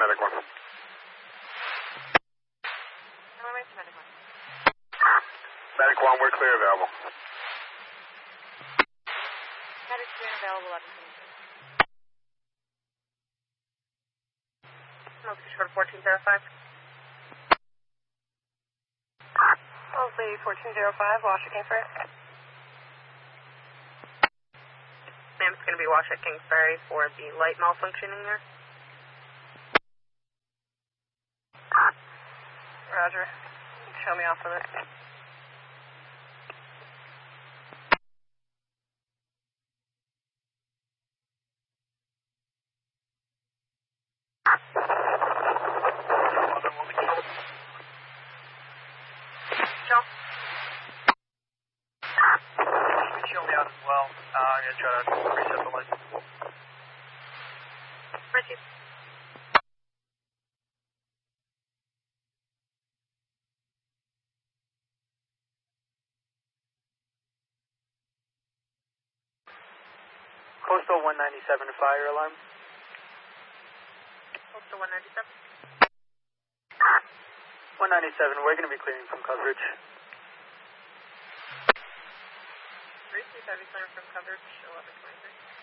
Medic 1. Medic 1, we're clear available. Medic clear available, 11. Smoke short 1405. Wellesley 1405, Wash at Kingsbury. Ma'am, it's going to be Wash at Kingsbury for the light malfunctioning there. Roger. Show me off of it. Show me out as well. I'm going to try to reset the light. Richie. Coastal 197 fire alarm. Coastal 197. 197, we're going to be clearing from coverage. 335 clearing from coverage, 1123.